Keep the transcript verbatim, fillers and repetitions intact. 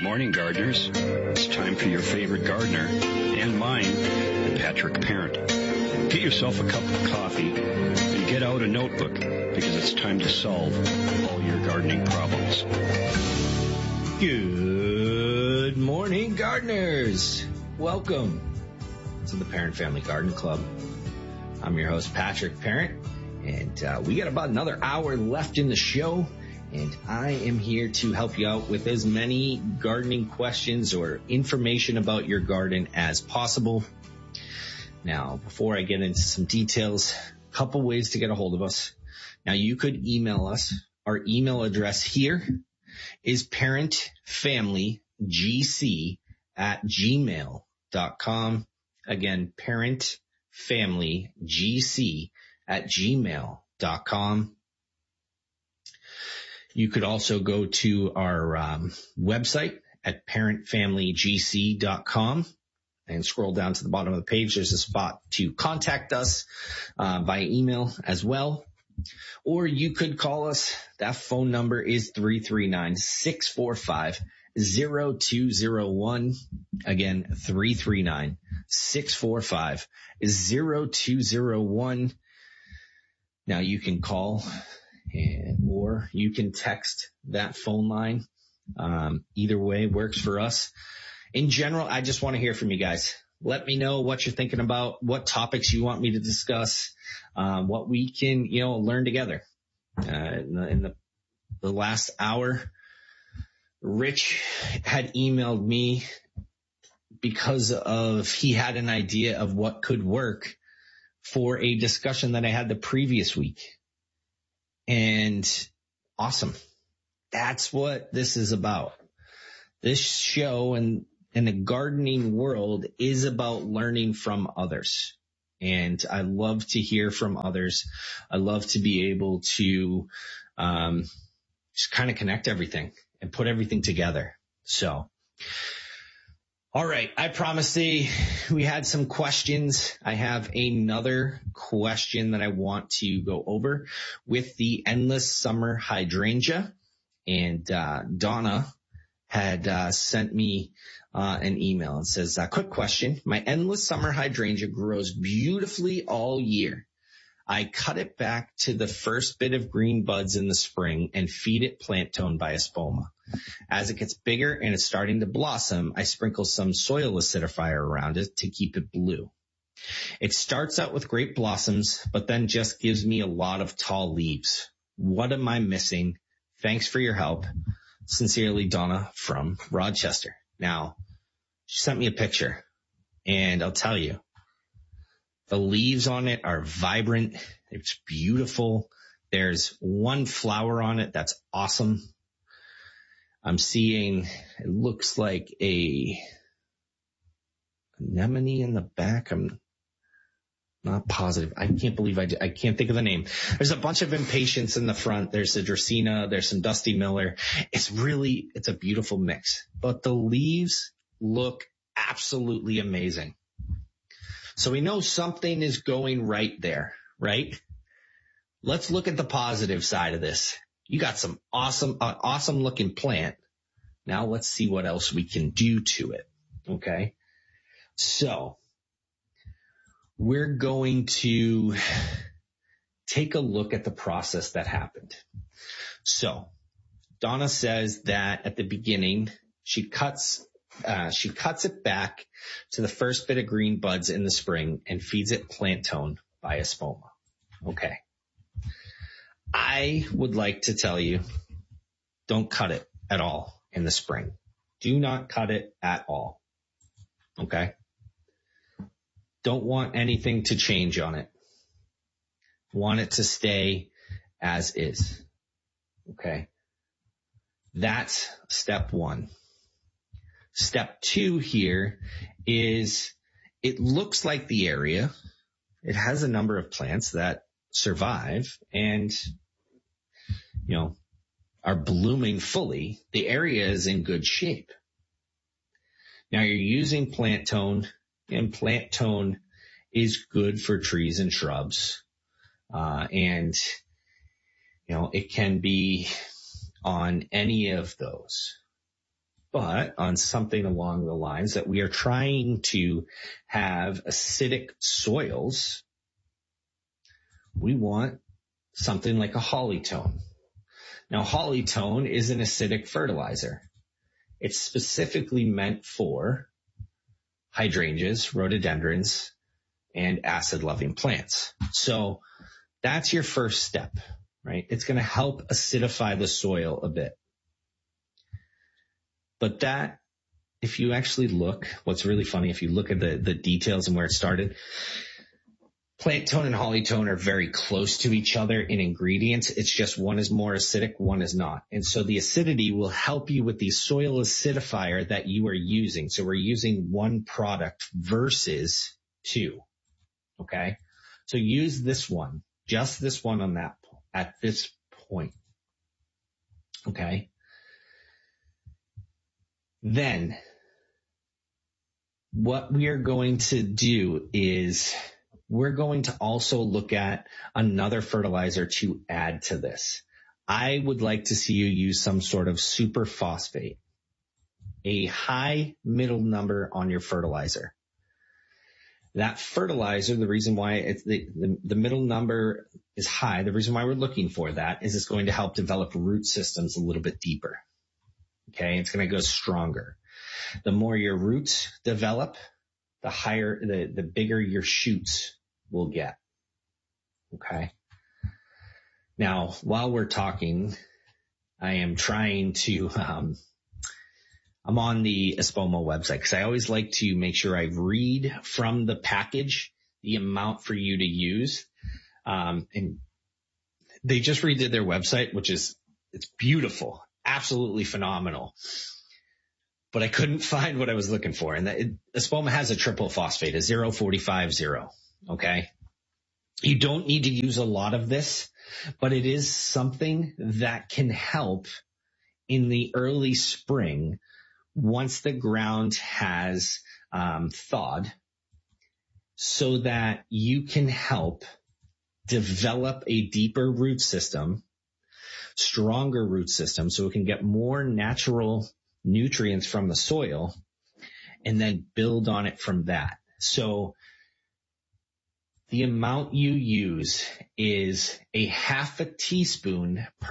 Morning, gardeners. It's time for your favorite gardener and mine, Patrick Parent. Get yourself a cup of coffee and get out a notebook because it's time to solve all your gardening problems. Good morning, gardeners. Welcome to the Parent Family Garden Club. I'm your host, Patrick Parent, and uh, we got about another hour left in the show. And I am here to help you out with as many gardening questions or information about your garden as possible. Now, before I get into some details, a couple ways to get a hold of us. Now, you could email us. Our email address here is parentfamilygc at gmail dot com. Again, parentfamilygc at gmail dot com. You could also go to our um, website at parent family g c dot com and scroll down to the bottom of the page. There's a spot to contact us uh, via email as well. Or you could call us. That phone number is three three nine, six four five, zero two zero one. Again, three three nine, six four five, zero two zero one. Now you can call and, or you can text that phone line. Um, either way works for us. In general, I just want to hear from you guys. Let me know what you're thinking about, what topics you want me to discuss, um, what we can, you know, learn together. Uh, in the, in the, the last hour, Rich had emailed me because of, he had an idea of what could work for a discussion that I had the previous week. And awesome. That's what this is about. This show and in the gardening world is about learning from others. And I love to hear from others. I love to be able to um, just kind of connect everything and put everything together. So, all right. I promised you we had some questions. I have another question that I want to go over with the endless summer hydrangea. And uh, Donna had uh, sent me uh, an email. It says, uh, quick question. My endless summer hydrangea grows beautifully all year. I cut it back to the first bit of green buds in the spring and feed it plant tone by Espoma. As it gets bigger and it's starting to blossom, I sprinkle some soil acidifier around it to keep it blue. It starts out with great blossoms, but then just gives me a lot of tall leaves. What am I missing? Thanks for your help. Sincerely, Donna from Rochester. Now, she sent me a picture, and I'll tell you, the leaves on it are vibrant. It's beautiful. There's one flower on it that's awesome. I'm seeing, it looks like a anemone in the back. I'm not positive. I can't believe I, I can't think of the name. There's a bunch of impatiens in the front. There's a Dracaena. There's some Dusty Miller. It's really, it's a beautiful mix. But the leaves look absolutely amazing. So we know something is going right there, right? Let's look at the positive side of this. You got some awesome, uh, awesome looking plant. Now let's see what else we can do to it. Okay. So we're going to take a look at the process that happened. So Donna says that at the beginning, she cuts, uh, she cuts it back to the first bit of green buds in the spring and feeds it plant tone by Espoma. Okay. I would like to tell you, don't cut it at all in the spring. Do not cut it at all. Okay? Don't want anything to change on it. Want it to stay as is. Okay? That's step one. Step two here is it looks like the area, it has a number of plants that survive and, you know, are blooming fully. The area is in good shape. Now you're using plant tone, and plant tone is good for trees and shrubs. Uh, and, you know, it can be on any of those. but on something along the lines that we are trying to have acidic soils, we want something like a Hollytone. Now, Hollytone is an acidic fertilizer. It's specifically meant for hydrangeas, rhododendrons, and acid-loving plants. So that's your first step, right? It's going to help acidify the soil a bit. But that, if you actually look, what's really funny, if you look at the, the details and where it started, plant tone and Hollytone are very close to each other in ingredients. It's just one is more acidic, one is not. And so the acidity will help you with the soil acidifier that you are using. So we're using one product versus two. Okay. So use this one, just this one on that, at this point. Okay. Then what we are going to do is we're going to also look at another fertilizer to add to this. I would like to see you use some sort of superphosphate, a high middle number on your fertilizer. That fertilizer, the reason why it's the, the, the middle number is high, the reason why we're looking for that is it's going to help develop root systems a little bit deeper. Okay, it's going to go stronger. The more your roots develop, the higher, the, the bigger your shoots will get. Okay. Now, while we're talking, I am trying to, um, I'm on the Espoma website because I always like to make sure I read from the package the amount for you to use. Um, and they just redid their website, which is, it's beautiful, absolutely phenomenal. But I couldn't find what I was looking for. And it, Espoma has a triple phosphate, a zero forty-five zero. Okay. You don't need to use a lot of this, but it is something that can help in the early spring once the ground has um, thawed, so that you can help develop a deeper root system, stronger root system, so it can get more natural nutrients from the soil and then build on it from that. So the amount you use is a half a teaspoon per